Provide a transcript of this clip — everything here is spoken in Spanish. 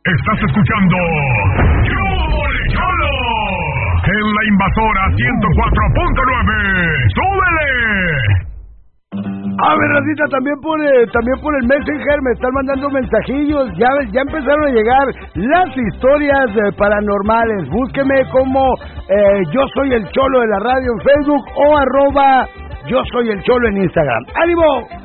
Estás escuchando Cholo en la Invasora 104.9. ¡Súbele! A ver, Racita, también por el Messenger me están mandando mensajillos. Ya empezaron a llegar las historias paranormales. Búsqueme como Yo Soy el Cholo de la radio en Facebook o @ Yo Soy el Cholo en Instagram. ¡Ánimo!